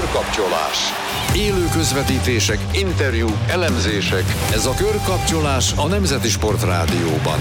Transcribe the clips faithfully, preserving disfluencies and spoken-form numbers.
Körkapcsolás. Élő közvetítések, interjúk, elemzések. Ez a Körkapcsolás a Nemzeti Sport Rádióban.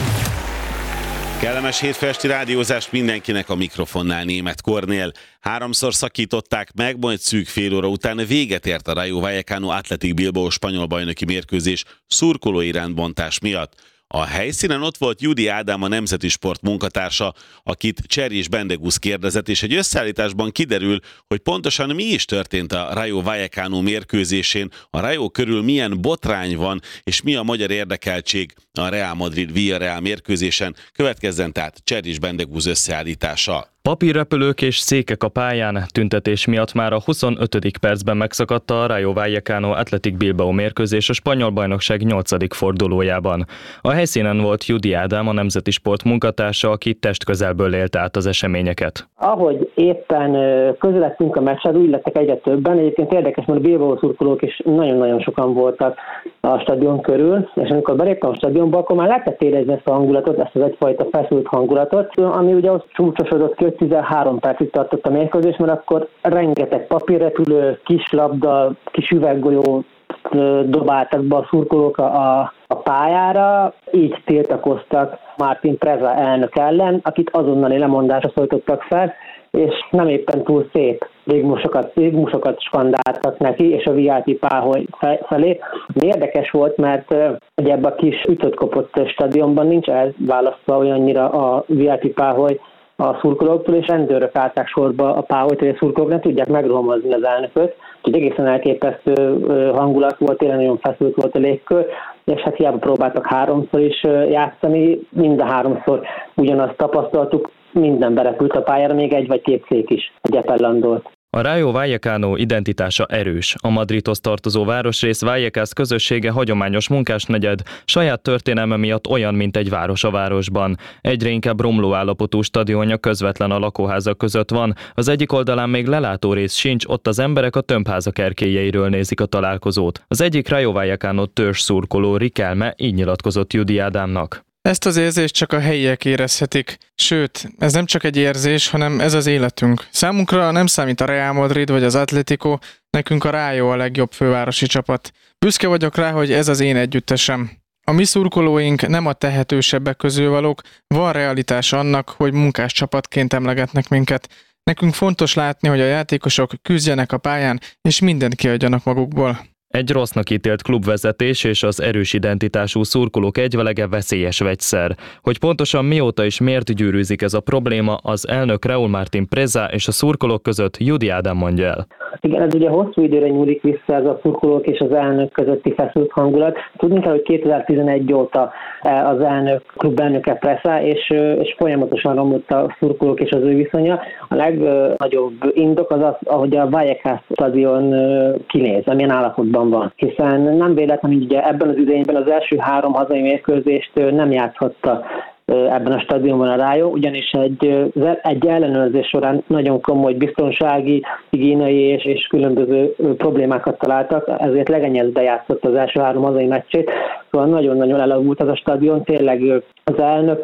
Kellemes hétfő esti rádiózást mindenkinek, a mikrofonnál Németh Kornél. Háromszor szakították meg, majd szűk fél óra után véget ért a Rayo Vallecano Athletic Bilbao spanyol bajnoki mérkőzés szurkolói rendbontás miatt. A helyszínen ott volt Judi Ádám, a Nemzeti Sport munkatársa, akit Cserjés Bendegusz kérdezett, és egy összeállításban kiderül, hogy pontosan mi is történt a Rayo Vallecano mérkőzésén, a Rayo körül milyen botrány van, és mi a magyar érdekeltség a Real Madrid-Villarreal mérkőzésen. Következzen tehát Cserjés Bendegusz összeállítása. Papírrepülők és székek a pályán, tüntetés miatt már a huszonötödik percben megszakadta a Rayo Vallecano Athletic Bilbao mérkőzés a spanyol bajnokság nyolcadik fordulójában. A helyszínen volt Judi Ádám, a Nemzeti Sport munkatársa, aki testközelből élte át az eseményeket. Ahogy éppen közeledtünk a meccshez, úgy lettek egyre többen. Egyébként érdekes, mert a Bilbao szurkolók is nagyon-nagyon sokan voltak a stadion körül, és amikor beléptem a stadionba, akkor már lehetett érezni ezt a hangulatot, ezt az egyfajta feszült hangulatot, ami ugye ott csúcsosodott ki, hogy tizenhárom percig tartott a mérkőzés, mert akkor rengeteg papírrepülő, kis labda, kis üveggolyó dobáltak be a szurkolók a, a pályára, így tiltakoztak Martín Preza elnök ellen, akit azonnali lemondásra szólítottak fel, és nem éppen túl szép végmusokat, végmusokat skandáltak neki, és a vé i pé páholy felé. Érdekes volt, mert ugye ebben a kis ütött-kopott stadionban nincs elválasztva olyannyira a vé i pé páholy a szurkolóktól, és rendőrök állták sorba a páholyt, hogy a szurkolók nem tudják megrohamozni az elnököt. Úgyhogy egészen elképesztő hangulat volt, tényleg nagyon feszült volt a légkör, és hát hiába próbáltak háromszor is játszani, mind a háromszor ugyanazt tapasztaltuk, minden berepült a pályára, még egy vagy két szék is, hogy epellandolt. A Rayo Vallecano identitása erős. A Madridhoz tartozó városrész Vallecas közössége hagyományos munkásnegyed, saját történelme miatt olyan, mint egy város a városban. Egyre inkább romló állapotú stadionja közvetlen a lakóházak között van, az egyik oldalán még lelátórész sincs, ott az emberek a tömbházak erkélyeiről nézik a találkozót. Az egyik Rayo Vallecano törzs szurkoló Rikelme így nyilatkozott Judi Ádámnak. Ezt az érzést csak a helyiek érezhetik. Sőt, ez nem csak egy érzés, hanem ez az életünk. Számunkra nem számít a Real Madrid vagy az Atletico, nekünk a Rayo a legjobb fővárosi csapat. Büszke vagyok rá, hogy ez az én együttesem. A mi szurkolóink nem a tehetősebbek közül valók, van realitás annak, hogy munkás csapatként emlegetnek minket. Nekünk fontos látni, hogy a játékosok küzdjenek a pályán, és mindent kiadjanak magukból. Egy rossznak ítélt klubvezetés és az erős identitású szurkolók egyvelege veszélyes vegyszer. Hogy pontosan mióta és miért gyűrűzik ez a probléma, az elnök Raúl Martín Preza és a szurkolók között Judi Ádám mondja el. Igen, ez ugye hosszú időre nyúlik vissza, ez a szurkolók és az elnök közötti feszült hangulat. Tudni kell, hogy kétezer-tizenegy óta az elnök, klubelnöke Preza, és, és folyamatosan romlott a szurkolók és az ő viszonya. A legnagyobb indok az az, ahogy a Vallecas stadion kinéz, amilyen állapotban van. Hiszen nem véletlen, hogy ugye ebben az idényben az első három hazai mérkőzést nem játszhatta ebben a stadionban a Rayo, ugyanis egy, egy ellenőrzés során nagyon komoly biztonsági, higiéniai és, és különböző problémákat találtak, ezért legenyezbe játszott az első három hazai meccsét, szóval nagyon-nagyon elavult az a stadion, tényleg az elnök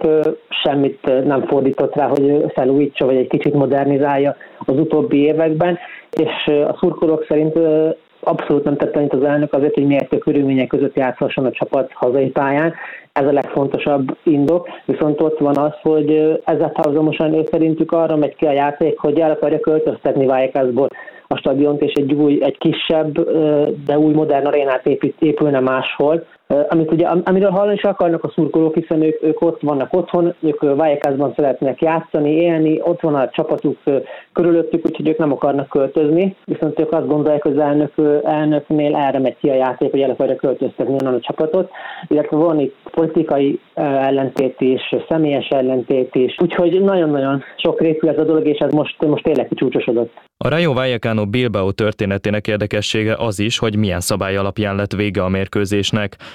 semmit nem fordított rá, hogy felújítsa, vagy egy kicsit modernizálja az utóbbi években, és a szurkolók szerint abszolút nem tette annyit az elnök azért, hogy mértő körülmények között játszhasson a csapat hazai pályán. Ez a legfontosabb indok, viszont ott van az, hogy ezzel párhuzamosan ő szerintük arra megy ki a játék, hogy el akarja költöztetni Vallecasból a stadiont, és egy új, egy kisebb, de új modern arénát épít, épülne máshol. Amit ugye, amiről hallani is akarnak a szurkolók, hiszen ők, ők ott vannak otthon, ők Vallecasban szeretnék játszani, élni, ott van a csapatuk körülöttük, úgyhogy ők nem akarnak költözni, viszont ők azt gondolják, hogy az elnök, elnöknél erre megy ki a játék, hogy el akarja költöztetni onnan a csapatot, illetve van itt politikai ellentét is, személyes ellentét is, úgyhogy nagyon-nagyon sok rétű ez a dolog, és ez most, most tényleg kicsúcsosodott. A Rayo Vallecano Bilbao történetének érdekessége az is, hogy milyen szabály alapján lett vége a mérkőzésnek.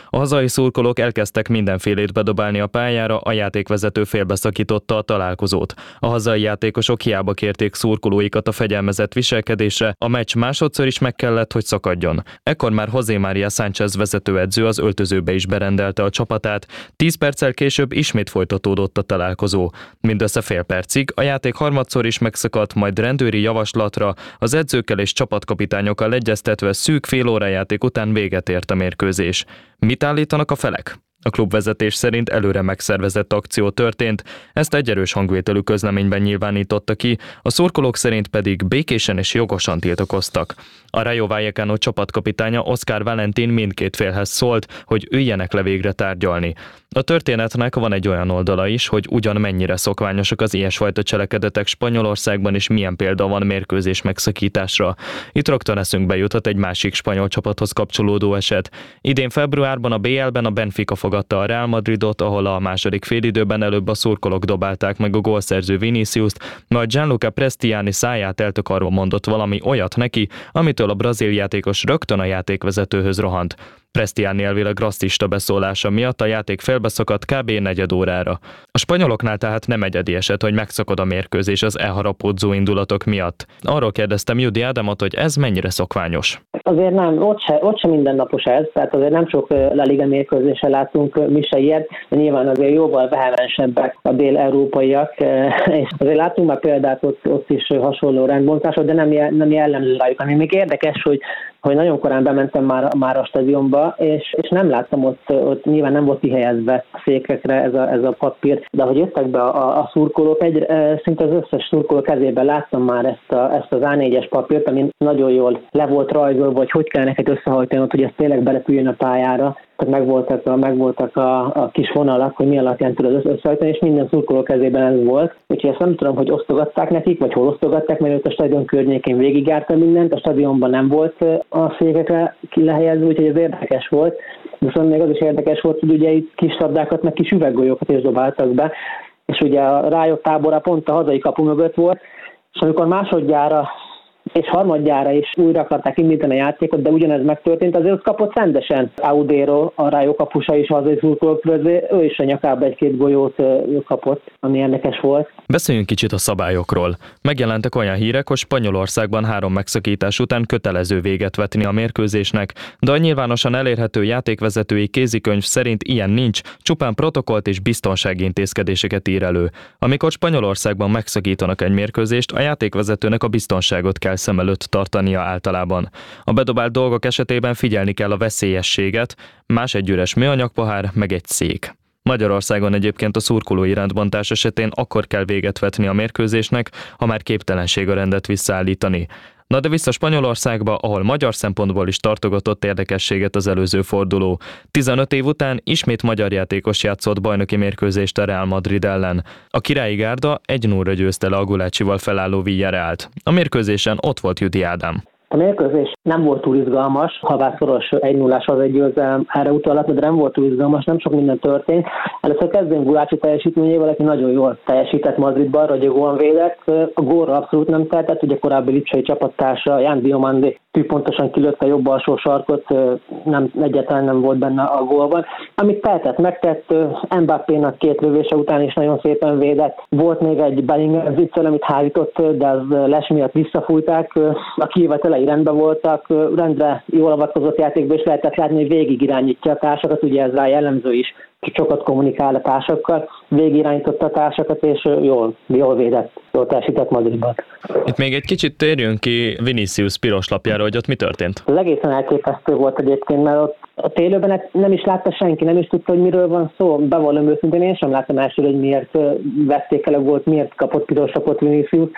A hazai szurkolók elkezdtek mindenfélét bedobálni a pályára, a játékvezető félbeszakította a találkozót. A hazai játékosok hiába kérték szurkolóikat a fegyelmezett viselkedésre, a meccs másodszor is meg kellett, hogy szakadjon. Ekkor már José María Sánchez vezetőedző az öltözőbe is berendelte a csapatát, tíz perccel később ismét folytatódott a találkozó. Mindössze fél percig a játék harmadszor is megszakadt, majd rendőri javaslatra az edzőkkel és csapatkapitányokkal egyeztetve szűk fél órajáték után véget ért a mérkőzés. Mit állítanak a felek? A klubvezetés szerint előre megszervezett akció történt, ezt egy erős hangvételű közleményben nyilvánította ki, a szurkolók szerint pedig békésen és jogosan tiltakoztak. A Rayo Vallecano csapatkapitánya Oscar Valentin mindkét félhez szólt, hogy üljenek le végre tárgyalni. A történetnek van egy olyan oldala is, hogy ugyan mennyire szokványosak az ilyesfajta cselekedetek Spanyolországban, és milyen példa van mérkőzés megszakításra. Itt rögtön eszünkbe jutott egy másik spanyol csapathoz kapcsolódó eset. Idén februárban a bé el-ben a Benfica fogadta a Real Madridot, ahol a második félidőben előbb a szurkolók dobálták meg a gólszerző Viniciust, majd Gianluca Prestiani száját eltakarva mondott valami olyat neki, amitől a brazil játékos rögtön a játékvezetőhöz rohant. Prestiani elvileg rasszista beszólása miatt a játék félbeszakadt kb. Negyed órára. A spanyoloknál tehát nem egyedi eset, hogy megszakad a mérkőzés az elharapódzó indulatok miatt. Arról kérdeztem Judi Ádámot, hogy ez mennyire szokványos. Azért nem, ott se, ott se mindennapos ez, tehát azért nem sok La Liga mérkőzésen látunk mi se ilyet, de nyilván azért jóval vehemensebbek a dél-európaiak, és azért látunk már példát ott, ott is hasonló rendbontások, de nem, nem jellemző rájuk. Ami még érdekes, hogy, hogy nagyon korán bementem már, már a stadionba, és, és nem láttam ott, ott nyilván nem volt kihelyezve a székekre ez a, ez a papír, de ahogy jöttek be a, a szurkolók, egy, szinte az összes szurkoló kezében láttam már ezt, a, ezt az á négyes papírt, ami nagyon jól le volt rajzolva, hogy hogy kell neked összehajtani ott, hogy ez tényleg berepüljön a pályára. Tehát megvoltak a, megvoltak a, a kis vonalak, hogy mi alapján tudod összehajtani, és minden szurkoló kezében ez volt. Úgyhogy ezt nem tudom, hogy osztogatták nekik, vagy hol osztogatták, mert ott a stadion környékén végigjárta mindent, a stadionban nem volt a székekre lehelyezve, úgyhogy ez érdekes volt. Viszont még az is érdekes volt, hogy ugye itt kis labdákat, meg kis üveggolyókat is dobáltak be, és ugye a Rayo tábora pont a hazai kapu mögött volt, és amikor másodjára és harmadjára is újra akarták indítani a játékot, de ugyanez megtörtént, azért ott kapott rendesen Audero, a Rayo kapusa is hazai szurkolók közé, ő is a nyakába egy-két golyót kapott, ami érdekes volt. Beszéljünk kicsit a szabályokról. Megjelentek olyan hírek, hogy Spanyolországban három megszakítás után kötelező véget vetni a mérkőzésnek, de a nyilvánosan elérhető játékvezetői kézikönyv szerint ilyen nincs, csupán protokollt és biztonsági intézkedéseket ír elő. Amikor Spanyolországban megszakítanak egy mérkőzést, a játékvezetőnek a biztonságot kell szem előtt tartania általában. A bedobált dolgok esetében figyelni kell a veszélyességet, más egy üres műanyagpohár, meg egy szék. Magyarországon egyébként a szurkolói rendbontás esetén akkor kell véget vetni a mérkőzésnek, ha már képtelenség a rendet visszaállítani. Na de vissza Spanyolországba, ahol magyar szempontból is tartogatott érdekességet az előző forduló. tizenöt év után ismét magyar játékos játszott bajnoki mérkőzést a Real Madrid ellen. A királyi gárda egy nullra győzte le a Gulácsival felálló Villarealt. A mérkőzésen ott volt Judi Ádám. A mérkőzés nem volt túl izgalmas, havá szoros egy nullás az egy győzelem erre utalhat, de nem volt túl izgalmas, nem sok minden történt. Először kezdünk Gulácsi teljesítményével, aki nagyon jól teljesített Madridban, hogy gólon védett. A gólra abszolút nem tehetett, ugye korábbi lipcsei csapattársa Jan Diomandi pontosan kilőtte a jobb alsó sarkot, nem, egyáltalán nem volt benne a gólban. Amit tehetett, megtett, Mbappénak két lövése után is nagyon szépen védett. Volt még egy Bellingham viccel, amit hárított, de az les miatt visszafújták. A kijövetelei rendben voltak, rendre jól avatkozott játékban, és lehetett látni, hogy végig irányítja a társakat, ugye ez rá jellemző is, sokat kommunikál a társakkal, végigirányította a társakat, és jól, jól védett, jól teljesített Madridban. Itt még egy kicsit térjünk ki Vinicius piros lapjára, hogy ott mi történt? Ez egészen elképesztő volt egyébként, mert ott a télőben nem is látta senki, nem is tudta, hogy miről van szó. Bevallom őszintén, én sem láttam elsőre, hogy miért vették el a gólt, miért kapott piros lapot Vinicius.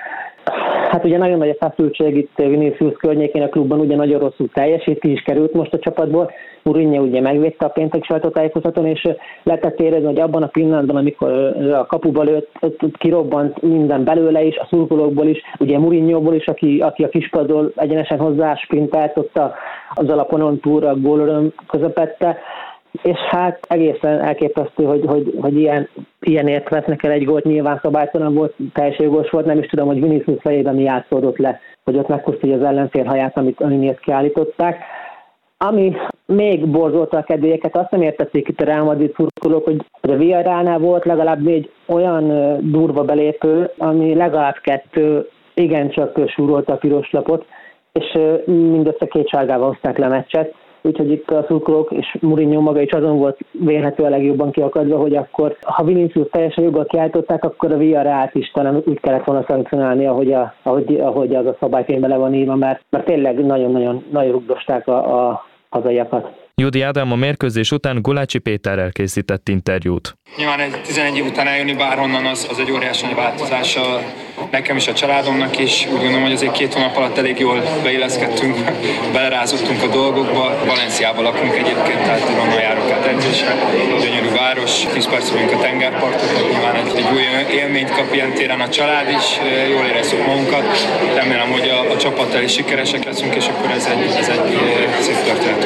Hát ugye nagyon nagy a feszültség itt Vinicius környékén a klubban, ugye nagyon rosszul teljesít, ki is került most a csapatból. Mourinho ugye megvédte a péntek sajtótájékoztatón, és lehetett érezni, hogy abban a pillanatban, amikor a kapuba lőtt, kirobbant minden belőle is, a szurkolókból is, ugye Mourinhoból is, aki, aki a kispadról egyenesen hozzá sprintelt ott a, az alaponon túl a gólöröm közepette. És hát egészen elképesztő, hogy, hogy, hogy ilyen, ilyenért vesznek el egy gólt, nyilván szabálytalan volt, teljesen jogos volt, nem is tudom, hogy Vinicius fejében mi játszódott le, hogy ott meghúzta az ellenfél haját, amit, amit kiállították. Ami még borzolta a kedélyeket, azt nem értették itt a Real Madrid szurkolók, hogy a Villarrealnál volt legalább négy olyan durva belépő, ami legalább kettő igencsak súrolta a piros lapot, és mindössze két sárgával hozták le a meccset. Úgyhogy itt a szurkolók és Mourinho maga is azon volt vélhető a legjobban kiakadva, hogy akkor, ha Vinicius teljesen joggal kiáltották, akkor a Villarrealt is talán úgy kellett volna szankcionálni, ahogy, a, ahogy, ahogy az a szabálykönyvben le van írva, mert, mert tényleg nagyon-nagyon nagyon rugdosták a, a hazaiakat. Judi Ádám a mérkőzés után Gulácsi Péterrel készített interjút. Nyilván egy tizenegy év után eljönni bárhonnan az, az egy óriási nagy változás nekem is, a családomnak is. Úgy gondolom, hogy azért két hónap alatt elég jól beilleszkedtünk, belerázottunk a dolgokba. Valenciában lakunk egyébként, tehát onnan járok át edzésre. Gyönyörű város, tíz perc vagyunk a tengerparton, nyilván egy, egy új élményt kap ilyen téren a család is, jól érezzük magunkat. Remélem, hogy a, a csapattal is sikeresek leszünk, és akkor ez egy, ez egy szép történet.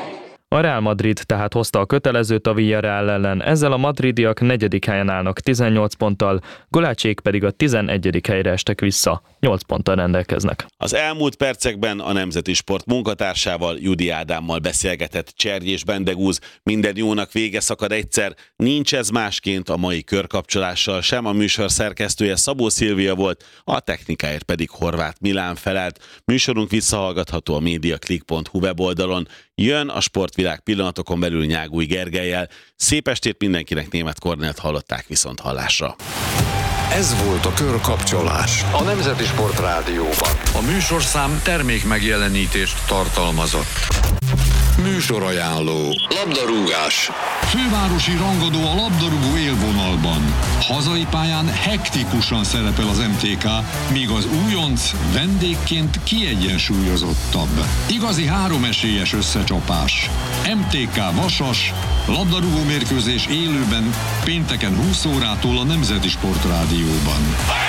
A Real Madrid tehát hozta a kötelezőt a Villarreal ellen, ezzel a madridiak negyedik helyen állnak tizennyolc ponttal, Gulácsék pedig a tizennegyedik helyre estek vissza, nyolc ponttal rendelkeznek. Az elmúlt percekben a Nemzeti Sport munkatársával, Judi Ádámmal beszélgetett Csergyés Bendegúz. Minden jónak vége szakad egyszer, nincs ez másként a mai körkapcsolással sem. A műsor szerkesztője Szabó Szilvia volt, a technikáért pedig Horváth Milán felelt. Műsorunk visszahallgatható a mediaclick pont hu weboldalon. Jön a sportvilág pillanatokon belül Nyágúj Gergellyel. Szép estét mindenkinek, Németh Kornélt hallották, viszont hallásra. Ez volt a Körkapcsolás, a Nemzeti Sport Rádióban. A műsorszám termék megjelenítést tartalmazott. Műsorajánló. Labdarúgás. Fővárosi rangadó a labdarúgó élvonalban. Hazai pályán hektikusan szerepel az em té ká, míg az újonc vendégként kiegyensúlyozottabb. Igazi háromesélyes összecsapás. em té ká Vasas, labdarúgó mérkőzés élőben pénteken húsz órától a Nemzeti Sport Rádióban.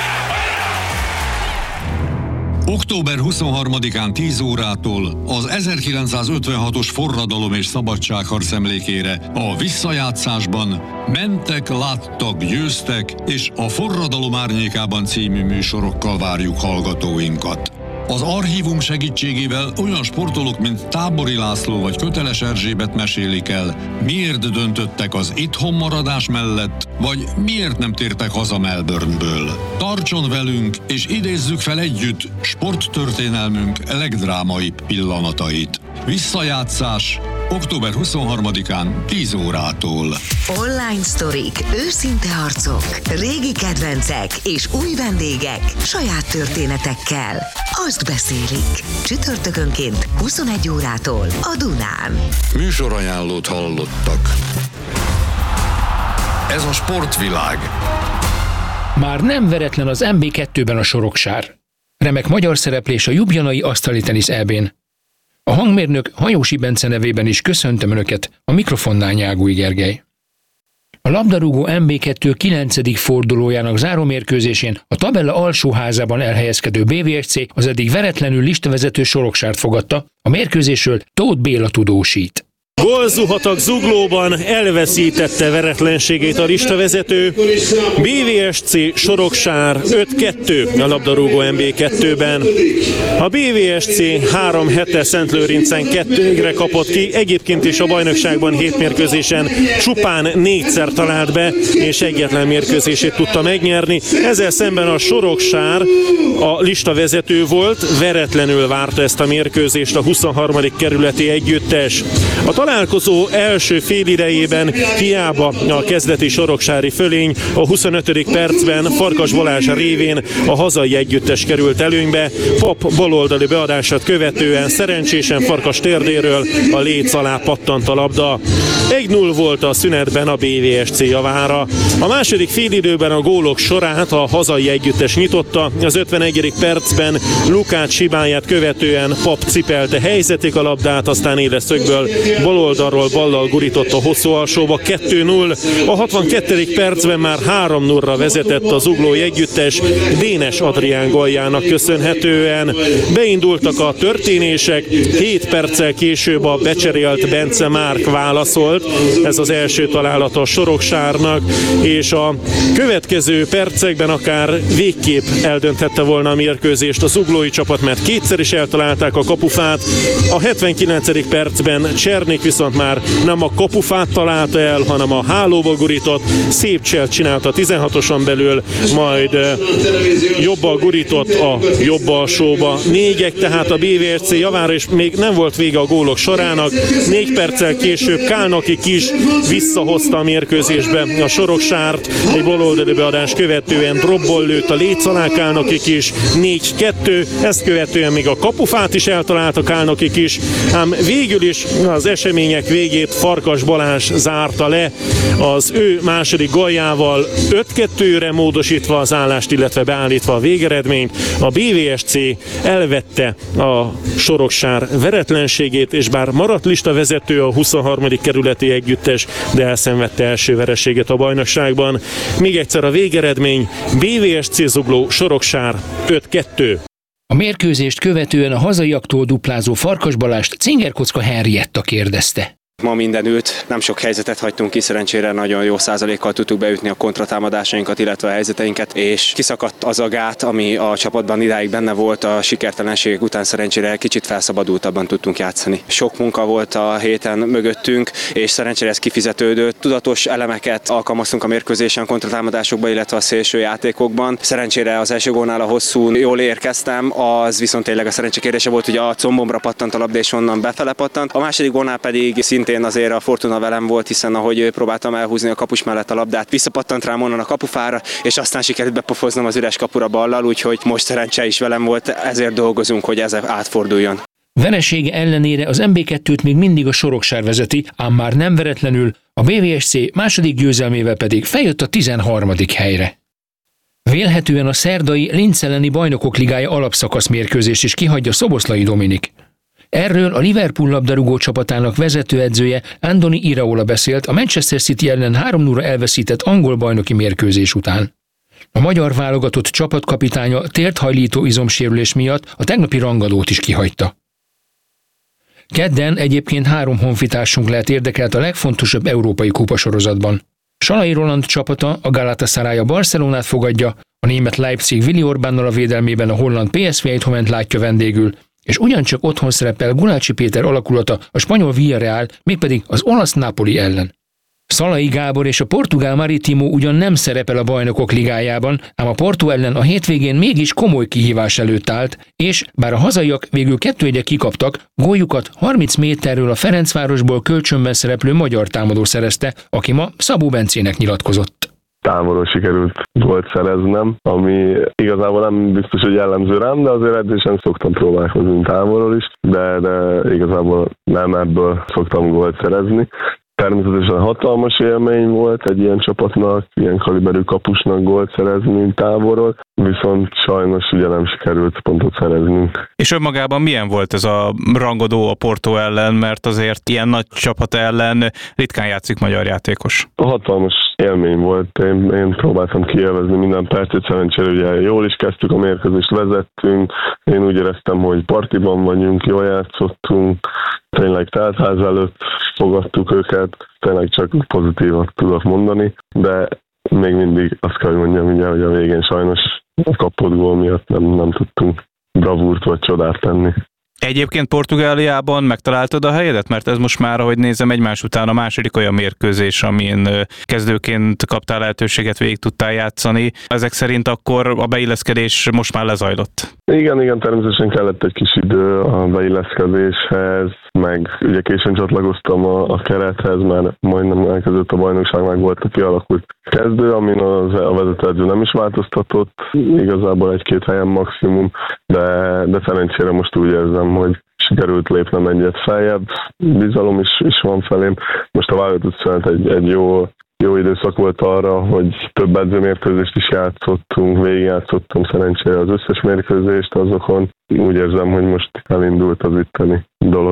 október huszonharmadikán tíz órától az ezerkilencszázötvenhatos forradalom és szabadságharc emlékére a visszajátszásban Mentek, láttak, győztek, és a Forradalom árnyékában című műsorokkal várjuk hallgatóinkat. Az archívum segítségével olyan sportolók, mint Tábori László vagy Köteles Erzsébet mesélik el, miért döntöttek az itthon maradás mellett, vagy miért nem tértek haza Melbourneből. Tartson velünk, és idézzük fel együtt sporttörténelmünk legdrámaibb pillanatait. Visszajátszás október huszonharmadikán tíz órától. Online sztorik, őszinte arcok, régi kedvencek és új vendégek saját történetekkel. Azt beszélik. Csütörtökönként huszonegy órától a Dunán. Műsorajánlót hallottak. Ez a sportvilág. Már nem veretlen az em bé kettőben a Soroksár. Remek magyar szereplés a Ljubljanai asztali tenisz é bén. A hangmérnök Hajósi Bence nevében is köszöntöm Önöket, a mikrofonnál Nyágúj Gergely. A labdarúgó em bé kettő kilencedik fordulójának zárómérkőzésén a tabella alsóházában elhelyezkedő bé vé es cé az eddig veretlenül listavezető Soroksárt fogadta, a mérkőzésről Tóth Béla tudósít. Gólzuhatag Zuglóban elveszítette veretlenségét a listavezető. bé vé es cé Soroksár öt kettő a labdarúgó em bé kettőben. A bé vé es cé három hete Szentlőrincen kettőre kapott ki, egyébként is a bajnokságban hét mérkőzésen csupán négyszer talált be, és egyetlen mérkőzését tudta megnyerni. Ezzel szemben a Soroksár a listavezető volt, veretlenül várta ezt a mérkőzést a huszonharmadik kerületi együttes. A találkozó első félidejében hiába a kezdeti soroksári fölény, a huszonötödik percben Farkas Balázs révén a hazai együttes került előnybe. Pap baloldali beadását követően szerencsésen Farkas térdéről a léc alá pattant a labda. egy null volt a szünetben a bé vé es cé javára. A második félidőben a gólok sorát a hazai együttes nyitotta. Az ötvenegyedik percben Lukács hibáját követően Pap cipelte helyzetig a labdát, aztán éles szögből bal oldalról ballal gurított a hosszú alsóba, kettő null. A hatvankettedik percben már három nullra vezetett az zuglói együttes Dénes Adrián góljának köszönhetően. Beindultak a történések, hét perccel később a becserélt Bence Márk válaszolt, ez az első találat a Soroksárnak, és a következő percekben akár végképp eldönthette volna a mérkőzést a zuglói csapat, mert kétszer is eltalálták a kapufát. A hetvenkilencedik percben Csernik viszont már nem a kapufát találta el, hanem a hálóba gurított, szép cselt csinált a tizenhatoson belül, majd jobbal gurított a jobb alsóba. Négyek tehát a bé vé es cé javára, és még nem volt vége a gólok sorának. Négy perccel később Kálnokik is visszahozta a mérkőzésbe a Soroksárt. Egy baloldali beadás követően dropból lőtt a léc alá Kálnokik is, négy kettő, ezt követően még a kapufát is eltalálta Kálnokik is, ám végül is az események végét Farkas Balázs zárta le az ő második góljával, öt kettőre módosítva az állást, illetve beállítva a végeredményt. A bé vé es cé elvette a Soroksár veretlenségét, és bár maradt listavezető a huszonharmadik kerületi együttes, de elszenvedte első vereséget a bajnokságban. Még egyszer a végeredmény: bé vé es cé Zugló Soroksár öt kettő. A mérkőzést követően a hazaiaktól duplázó Farkas Balást Cingerkocka Henrietta kérdezte. Ma mindenütt, nem sok helyzetet hagytunk ki, szerencsére nagyon jó százalékkal tudtuk beütni a kontratámadásainkat, illetve a helyzeteinket, és kiszakadt az a gát, ami a csapatban idáig benne volt, a sikertelenségek után szerencsére kicsit felszabadultabban tudtunk játszani. Sok munka volt a héten mögöttünk, és szerencsére ez kifizetődött. Tudatos elemeket alkalmaztunk a mérkőzésen, kontratámadásokban, illetve a szélső játékokban. Szerencsére az első gólnál a hosszú jól érkeztem, az viszont tényleg a szerencse kérdése volt, hogy a combomra pattant a labda, és onnan befele pattant. A második gólnál pedig szintén én azért a Fortuna velem volt, hiszen ahogy próbáltam elhúzni a kapus mellett a labdát, visszapattant rám onnan a kapufára, és aztán sikerült bepofoznom az üres kapura ballal, úgyhogy most szerencse is velem volt, ezért dolgozunk, hogy ez átforduljon. Veresége ellenére az em bé kettőt még mindig a Soroksár vezeti, ám már nem veretlenül, a bé vé es cé második győzelmével pedig feljött a tizenharmadik helyre. Vélhetően a szerdai Linz elleni Bajnokok Ligája alapszakasz mérkőzést is kihagyja Szoboszlai Dominik. Erről a Liverpool labdarúgó csapatának vezetőedzője Andoni Iraola beszélt a Manchester City ellen három nullra elveszített angol bajnoki mérkőzés után. A magyar válogatott csapatkapitánya térthajlító izomsérülés miatt a tegnapi rangadót is kihagyta. Kedden egyébként három honfitársunk lehet érdekelt a legfontosabb európai kupasorozatban. Salai Roland csapata, a Galatasaray a Barcelonát fogadja, a német Leipzig Willi Orbánnal a védelmében a holland pé es vé Eindhovent látja vendégül, és ugyancsak otthon szerepel Gulácsi Péter alakulata a spanyol Villarreal, mégpedig az olasz Napoli ellen. Szalai Gábor és a portugál Maritimo ugyan nem szerepel a Bajnokok Ligájában, ám a Porto ellen a hétvégén mégis komoly kihívás előtt állt, és bár a hazaiak végül kettő egyre kikaptak, góljukat harminc méterről a Ferencvárosból kölcsönben szereplő magyar támadó szerezte, aki ma Szabó Bencének nyilatkozott. Távolról sikerült gólt szereznem, ami igazából nem biztos, hogy jellemző rám, de azért edzésen szoktam próbálkozni távolról is, de, de igazából nem ebből szoktam gólt szerezni. Természetesen hatalmas élmény volt egy ilyen csapatnak, ilyen kaliberű kapusnak gólt szerezni távolról, viszont sajnos ugye nem sikerült pontot szereznünk. És önmagában milyen volt ez a rangadó a Porto ellen, mert azért ilyen nagy csapat ellen ritkán játszik magyar játékos? Hatalmas élmény volt, én, én próbáltam kielvezni minden percet, szerencsére ugye jól is kezdtük a mérkőzést, vezettünk, én úgy éreztem, hogy partiban vagyunk, jól játszottunk, tényleg teltház előtt fogadtuk őket, tényleg csak pozitívat tudok mondani, de még mindig azt kell, hogy mondjam, ugye, hogy a végén sajnos a kapott gól miatt nem, nem tudtunk bravúrt vagy csodát tenni. Egyébként Portugáliában megtaláltad a helyedet? Mert ez most már, ahogy nézem, egymás után a második olyan mérkőzés, amin kezdőként kaptál lehetőséget, végig tudtál játszani. Ezek szerint akkor a beilleszkedés most már lezajlott? Igen, igen, természetesen kellett egy kis idő a beilleszkedéshez, meg ugye későn csatlakoztam a, a kerethez, mert majdnem elkezdődött a bajnokság, meg volt a kialakult kezdő, amin az, a vezetőedző nem is változtatott, igazából egy-két helyen maximum, de, de szerencsére most úgy érzem, hogy sikerült lépnem egyet feljebb, bizalom is, is van felém. Most a válogatott szünet egy, egy jó, jó időszak volt arra, hogy több edzőmérkőzést is játszottunk, végigjátszottunk szerencsére az összes mérkőzést azokon. Úgy érzem, hogy most elindult az itteni dolog is.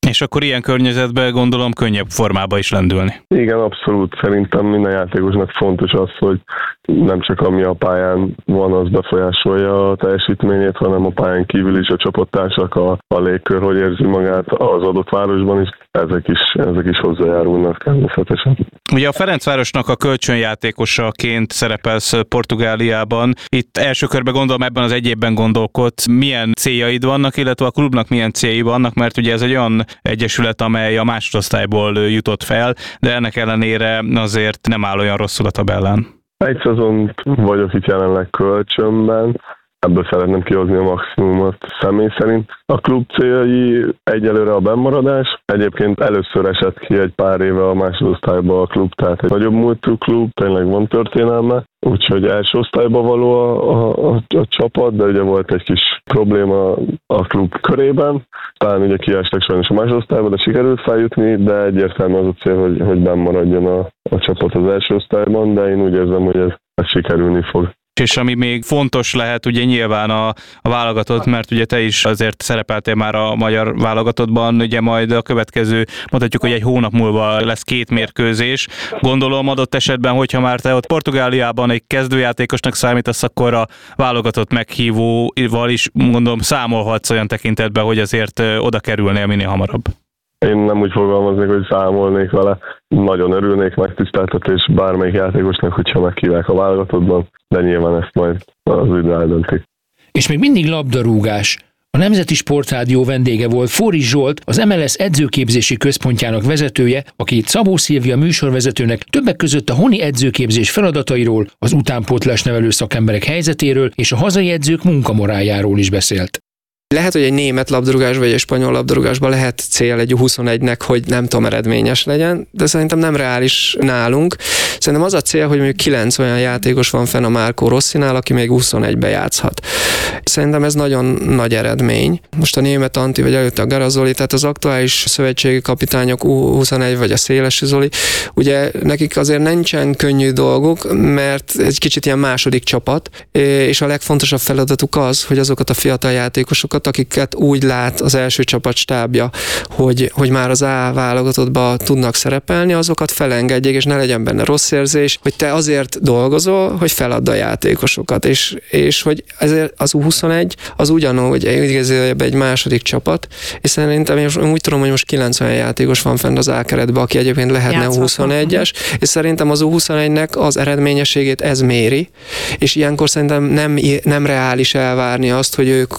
És akkor ilyen környezetben gondolom könnyebb formába is lendülni. Igen, abszolút. Szerintem minden játékosnak fontos az, hogy nem csak ami a pályán van, az befolyásolja a teljesítményét, hanem a pályán kívül is a csapattársak, a, a légkör, hogy érzi magát az adott városban is, ezek is, ezek is hozzájárulnak természetesen. Ugye a Ferencvárosnak a kölcsönjátékosaként szerepelsz Portugáliában. Itt első körben gondolom ebben az egy évben gondolkodsz, milyen céljaid vannak, illetve a klubnak milyen céljai vannak, mert ugye ez egy olyan egyesület, amely a másodosztályból jutott fel, de ennek ellenére azért nem áll olyan rosszul a tabellán. Egy szezont vagyok itt jelenleg kölcsönben, ebből szeretném kihozni a maximumot személy szerint. A klub céljai egyelőre a bennmaradás. Egyébként először esett ki egy pár éve a másodosztályba a klub, tehát egy nagyobb múltú klub, tényleg van történelme. Úgyhogy első osztályba való a, a, a, a csapat, de ugye volt egy kis probléma a klub körében. Talán ugye kiestek sajnos a másodosztályba, de sikerült feljutni, de egyértelmű az a cél, hogy, hogy bennmaradjon a, a csapat az első osztályban, de én úgy érzem, hogy ez, ez sikerülni fog. És ami még fontos lehet, ugye nyilván a, a válogatott, mert ugye te is azért szerepeltél már a magyar válogatottban, ugye majd a következő, mondhatjuk, hogy egy hónap múlva lesz két mérkőzés. Gondolom adott esetben, hogyha már te ott Portugáliában egy kezdőjátékosnak számítasz, akkor a válogatott meghívóval is gondolom számolhatsz olyan tekintetben, hogy azért oda kerülnél minél hamarabb. Én nem úgy fogalmaznék, hogy számolnék vele. Nagyon örülnék megtiszteltetés bármelyik játékosnak, hogyha meghívják a válogatottban, de nyilván ezt majd az idő eldönti. És még mindig labdarúgás. A Nemzeti Sportrádió vendége volt Fóris Zsolt, az em el es edzőképzési központjának vezetője, aki Szabó Szilvia műsorvezetőnek többek között a honi edzőképzés feladatairól, az utánpótlás nevelő szakemberek helyzetéről és a hazai edzők munkamoráljáról is beszélt. Lehet, hogy egy német labdarúgásban vagy egy spanyol labdarúgásban lehet cél egy huszonegynek, hogy nem tudom, eredményes legyen, de szerintem nem reális nálunk. Szerintem az a cél, hogy mondjuk kilenc olyan játékos van fenn a Marco Rossinál, aki még huszonegybe játszhat. Szerintem ez nagyon nagy eredmény. Most a német Antti, vagy előtte a Garazoli, tehát az aktuális szövetségi kapitányok U huszonegy, vagy a Szélesi Zoli, ugye nekik azért nincsen könnyű dolguk, mert egy kicsit ilyen második csapat, és a legfontosabb feladatuk az, hogy azokat a fiatal játékosokat, akiket úgy lát az első csapat stábja, hogy, hogy már az A válogatottba tudnak szerepelni, azokat felengedjék, és ne legyen benne rossz érzés, hogy te azért dolgozol, hogy feladd a játékosokat, és, és hogy ezért az U huszonegy az ugyanúgy egy második csapat, és szerintem én úgy tudom, hogy most kilencven játékos van fenn az A keretben, aki egyébként lehetne U huszonegyes, és szerintem az U huszonegynek az eredményességét ez méri, és ilyenkor szerintem nem, nem reális elvárni azt, hogy ők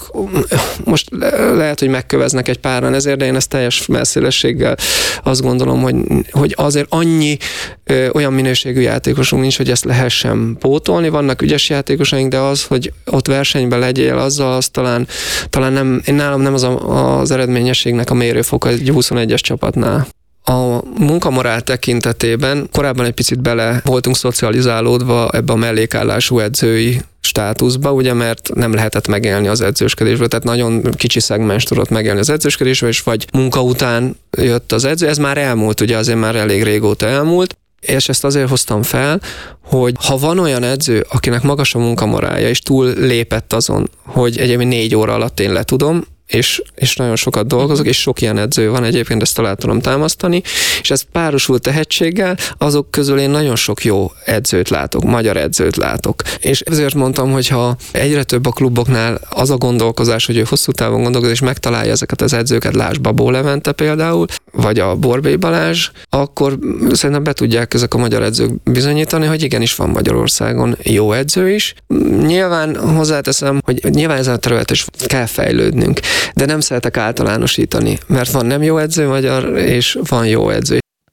most lehet, hogy megköveznek egy páran ezért, de én ezt teljes messzélességgel azt gondolom, hogy, hogy azért annyi ö, olyan minőségű játékosunk nincs, hogy ezt lehessen pótolni. Vannak ügyes játékosaink, de az, hogy ott versenyben legyél azzal, az talán, talán nem, én nálam nem az a, az eredményességnek a mérőfoka egy huszonegyes csapatnál. A munkamorál tekintetében korábban egy picit bele voltunk szocializálódva ebbe a mellékállású edzői státuszba, ugye, mert nem lehetett megélni az edzősködésből, tehát nagyon kicsi szegmens tudott megélni az edzősködésből, és vagy munka után jött az edző, ez már elmúlt, ugye azért már elég régóta elmúlt, és ezt azért hoztam fel, hogy ha van olyan edző, akinek magas a munkamorálja, és túl lépett azon, hogy egyébként négy óra alatt én letudom, és, és nagyon sokat dolgozok, és sok ilyen edző van egyébként, ezt alá tudom támasztani, és ez párosul tehetséggel, azok közül én nagyon sok jó edzőt látok, magyar edzőt látok. És ezért mondtam, hogy ha egyre több a kluboknál az a gondolkozás, hogy ő hosszú távon gondolkozik, és megtalálja ezeket az edzőket, lásd Babó Levente például, vagy a Borbély Balázs, akkor szerintem be tudják ezek a magyar edzők bizonyítani, hogy igenis van Magyarországon jó edző is. Nyilván hozzáteszem, hogy nyilván ezen a területen is kell fejlődnünk, de nem szeretek általánosítani, mert van nem jó edző magyar, és van jó edző.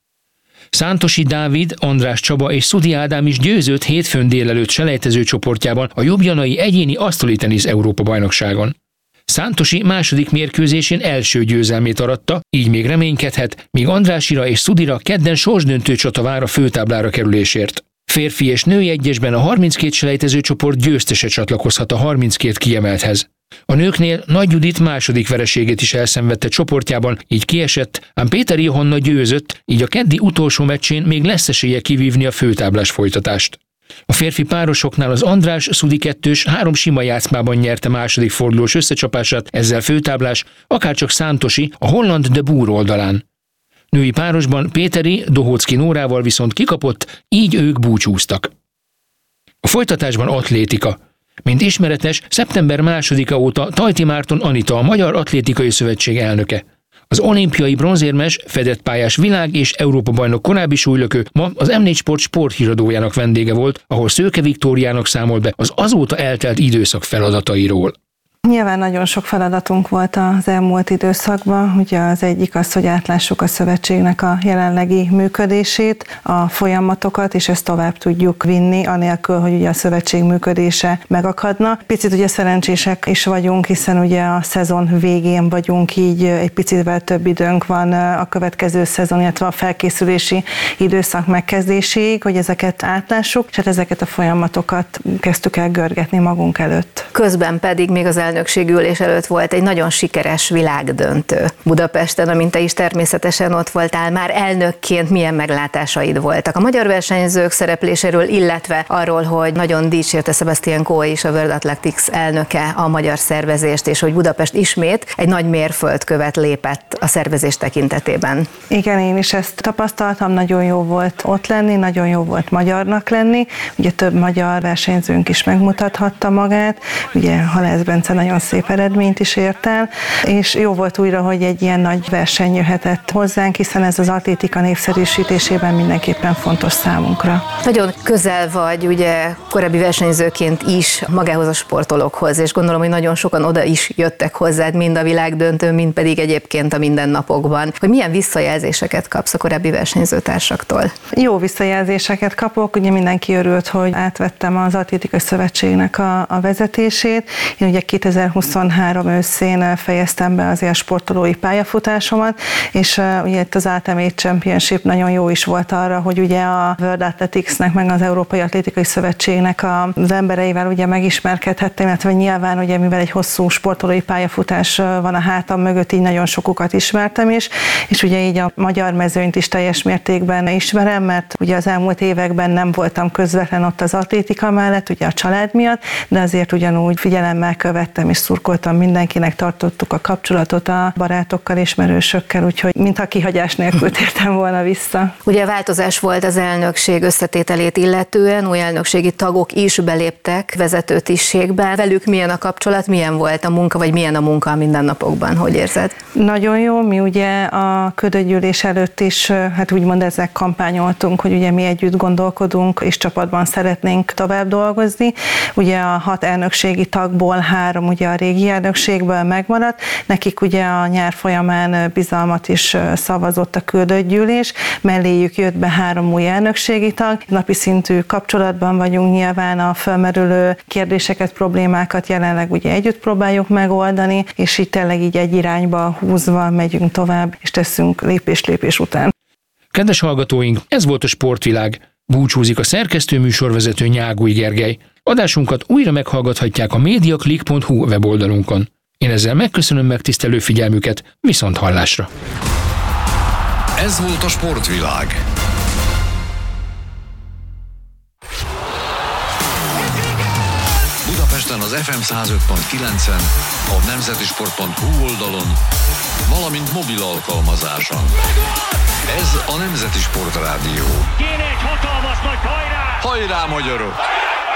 Szántosi Dávid, András Csaba és Szudi Ádám is győzött hétfőn délelőtt selejtező csoportjában a Ljubljanai egyéni asztali tenisz Európa-bajnokságon. Szántosi második mérkőzésén első győzelmét aratta, így még reménykedhet, míg Andrásira és Szudira kedden sorsdöntő csata vár a főtáblára kerülésért. Férfi és női egyesben a harminckét selejtező csoport győztese csatlakozhat a harminckét kiemelthez. A nőknél Nagy Judit második vereségét is elszenvedte csoportjában, így kiesett, ám Péter Johanna győzött, így a keddi utolsó meccsén még lesz esélye kivívni a főtáblás folytatást. A férfi párosoknál az András Szudi kettős három sima játszmában nyerte második fordulós összecsapását, ezzel főtáblás, akárcsak Szántosi a holland De Boer oldalán. Női párosban Péteri Dohocki Nórával viszont kikapott, így ők búcsúztak. A folytatásban atlétika. Mint ismeretes, szeptember másodika óta Tajti Márton Anita a Magyar Atlétikai Szövetség elnöke. Az olimpiai bronzérmes, fedett pályás világ- és Európa-bajnok korábbi súlylökő ma az em négy Sport sporthíradójának vendége volt, ahol Szőke Viktóriának számolt be az azóta eltelt időszak feladatairól. Nyilván nagyon sok feladatunk volt az elmúlt időszakban, ugye az egyik az, hogy átlássuk a szövetségnek a jelenlegi működését, a folyamatokat, és ezt tovább tudjuk vinni, anélkül, hogy ugye a szövetség működése megakadna. Picit ugye szerencsések is vagyunk, hiszen ugye a szezon végén vagyunk, így egy picitvel több időnk van a következő szezon, illetve a felkészülési időszak megkezdéséig, hogy ezeket átlássuk, és hát ezeket a folyamatokat kezdtük el görgetni magunk előtt. Közben pedig még az elnökségülés előtt volt egy nagyon sikeres világdöntő Budapesten, amint te is természetesen ott voltál, már elnökként milyen meglátásaid voltak a magyar versenyzők szerepléséről, illetve arról, hogy nagyon dicsérte Sebastian Coe is, a World Athletics elnöke a magyar szervezést, és hogy Budapest ismét egy nagy mérföldkövet lépett a szervezés tekintetében. Igen, én is ezt tapasztaltam, nagyon jó volt ott lenni, nagyon jó volt magyarnak lenni, ugye több magyar versenyzőnk is megmutathatta magát, ugye Halász Bence nagyon szép eredményt is ért el, és jó volt újra, hogy egy ilyen nagy verseny jöhetett hozzánk, hiszen ez az atlétika népszerűsítésében mindenképpen fontos számunkra. Nagyon közel vagy ugye korábbi versenyzőként is magához a sportolókhoz, és gondolom, hogy nagyon sokan oda is jöttek hozzád, mind a világdöntőn, mind pedig egyébként a mindennapokban. Hogy milyen visszajelzéseket kapsz a korábbi versenyzőtársaktól? Jó visszajelzéseket kapok, ugye mindenki örült, hogy átvettem az Atlétikai Szövetségnek a, a vezetését. Én ugye kétezer-huszonhárom őszén fejeztem be az ilyen sportolói pályafutásomat, és uh, ugye itt az Ultimate Championship nagyon jó is volt arra, hogy ugye a World Athleticsnek, meg az Európai Atlétikai Szövetségnek a, az embereivel ugye megismerkedhettem, illetve nyilván ugye mivel egy hosszú sportolói pályafutás van a hátam mögött, így nagyon sokukat ismertem is, és ugye így a magyar mezőnyt is teljes mértékben ismerem, mert ugye az elmúlt években nem voltam közvetlen ott az atlétika mellett, ugye a család miatt, de azért ugyanúgy figyelemmel követtem és szurkoltam mindenkinek, tartottuk a kapcsolatot a barátokkal, ismerősökkel, úgyhogy mintha kihagyás nélkül tértem volna vissza. Ugye változás volt az elnökség összetételét illetően, új elnökségi tagok is beléptek vezető tisztségbe. Velük milyen a kapcsolat, milyen volt a munka, vagy milyen a munka a mindennapokban, hogy érzed? Nagyon jó, mi ugye a ködögyűlés előtt is, hát úgymond ezzel kampányoltunk, hogy ugye mi együtt gondolkodunk, és csapatban szeretnénk tovább dolgozni. Ugye a hat elnökségi tagból három ugye a régi elnökségből megmaradt, nekik ugye a nyár folyamán bizalmat is szavazott a küldöttgyűlés, melléjük jött be három új elnökségi tag, napi szintű kapcsolatban vagyunk, nyilván a felmerülő kérdéseket, problémákat jelenleg ugye együtt próbáljuk megoldani, és így tényleg így egy irányba húzva megyünk tovább, és teszünk lépés-lépés után. Kedves hallgatóink, ez volt a Sportvilág. Búcsúzik a szerkesztő műsorvezető Nyágúj Gergely. Adásunkat újra meghallgathatják a mediaclick pont hu weboldalunkon. Én ezzel megköszönöm megtisztelő figyelmüket, viszont hallásra. Ez volt a Sportvilág. Budapesten az ef em száz öt pont kilencen, a nemzetisport pont hu oldalon, valamint mobil alkalmazáson. Ez a Nemzeti Sport Rádió. Kéne egy hatalmas nagy hajrá! Hajrá, magyarok!